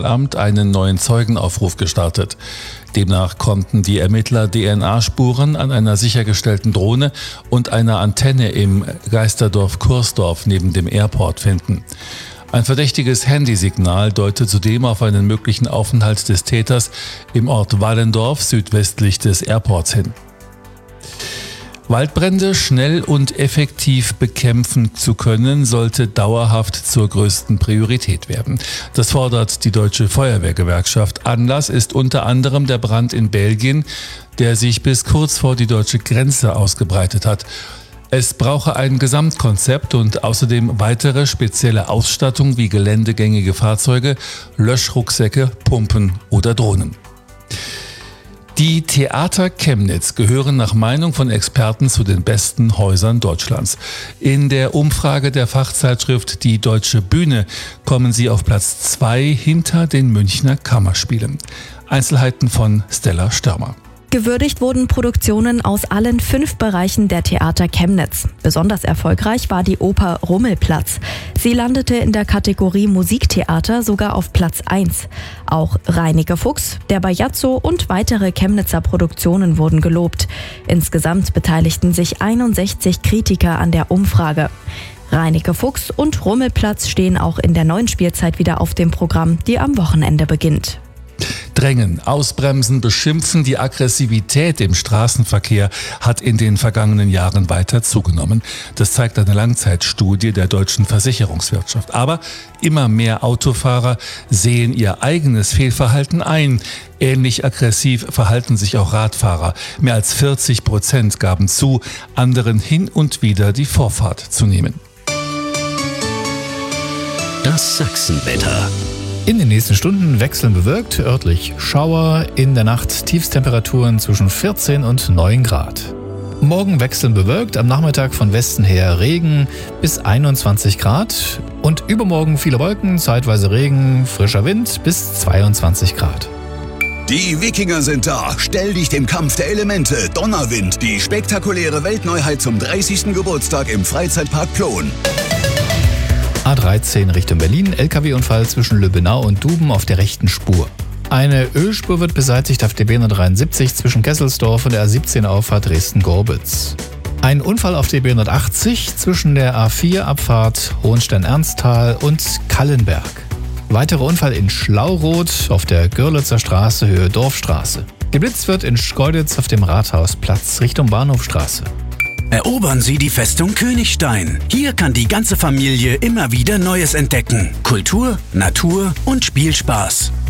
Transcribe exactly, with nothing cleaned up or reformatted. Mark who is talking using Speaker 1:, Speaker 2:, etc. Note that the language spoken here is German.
Speaker 1: Kriminalamt einen neuen Zeugenaufruf gestartet. Demnach konnten die Ermittler D N A-Spuren an einer sichergestellten Drohne und einer Antenne im Geisterdorf Kursdorf neben dem Airport finden. Ein verdächtiges Handysignal deutet zudem auf einen möglichen Aufenthalt des Täters im Ort Wallendorf südwestlich des Airports hin. Waldbrände schnell und effektiv bekämpfen zu können, sollte dauerhaft zur größten Priorität werden. Das fordert die Deutsche Feuerwehrgewerkschaft. Anlass ist unter anderem der Brand in Belgien, der sich bis kurz vor die deutsche Grenze ausgebreitet hat. Es brauche ein Gesamtkonzept und außerdem weitere spezielle Ausstattung wie geländegängige Fahrzeuge, Löschrucksäcke, Pumpen oder Drohnen. Die Theater Chemnitz gehören nach Meinung von Experten zu den besten Häusern Deutschlands. In der Umfrage der Fachzeitschrift Die Deutsche Bühne kommen sie auf Platz zwei hinter den Münchner Kammerspielen. Einzelheiten von Stella Störmer.
Speaker 2: Gewürdigt wurden Produktionen aus allen fünf Bereichen der Theater Chemnitz. Besonders erfolgreich war die Oper Rummelplatz. Sie landete in der Kategorie Musiktheater sogar auf Platz eins. Auch Reineke Fuchs, der Bajazzo und weitere Chemnitzer Produktionen wurden gelobt. Insgesamt beteiligten sich einundsechzig Kritiker an der Umfrage. Reineke Fuchs und Rummelplatz stehen auch in der neuen Spielzeit wieder auf dem Programm, die am Wochenende beginnt.
Speaker 1: Drängen, ausbremsen, beschimpfen, die Aggressivität im Straßenverkehr hat in den vergangenen Jahren weiter zugenommen. Das zeigt eine Langzeitstudie der deutschen Versicherungswirtschaft. Aber immer mehr Autofahrer sehen ihr eigenes Fehlverhalten ein. Ähnlich aggressiv verhalten sich auch Radfahrer. Mehr als vierzig Prozent gaben zu, anderen hin und wieder die Vorfahrt zu nehmen.
Speaker 3: Das Sachsenwetter.
Speaker 4: In den nächsten Stunden wechseln bewölkt, örtlich Schauer, in der Nacht Tiefstemperaturen zwischen vierzehn und neun Grad. Morgen wechseln bewölkt, am Nachmittag von Westen her Regen bis einundzwanzig Grad und übermorgen viele Wolken, zeitweise Regen, frischer Wind bis zweiundzwanzig Grad.
Speaker 5: Die Wikinger sind da. Stell dich dem Kampf der Elemente. Donnerwind, die spektakuläre Weltneuheit zum dreißigsten Geburtstag im Freizeitpark Plon.
Speaker 4: A dreizehn Richtung Berlin, L K W-Unfall zwischen Lübbenau und Duben auf der rechten Spur. Eine Ölspur wird beseitigt auf der B hundertdreiundsiebzig zwischen Kesselsdorf und der A siebzehn Auffahrt Dresden-Gorbitz. Ein Unfall auf der B hundertachtzig zwischen der A vier Abfahrt Hohenstein-Ernsthal und Kallenberg. Weiterer Unfall in Schlauroth auf der Görlitzer Straße Höhe Dorfstraße. Geblitzt wird in Schkeuditz auf dem Rathausplatz Richtung Bahnhofstraße.
Speaker 3: Erobern Sie die Festung Königstein. Hier kann die ganze Familie immer wieder Neues entdecken. Kultur, Natur und Spielspaß.